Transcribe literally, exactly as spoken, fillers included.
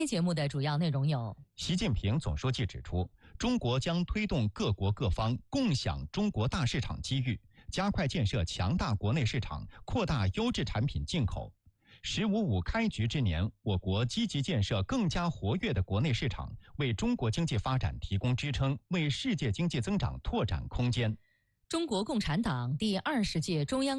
本节目的主要内容有： 习近平总书记指出，中国将推动各国各方共享中国大市场机遇，加快建设强大国内市场，扩大优质产品进口。十五五开局之年，我国积极建设更加活跃的国内市场，为中国经济发展提供支撑，为世界经济增长拓展空间。 中国共产党第二十届中央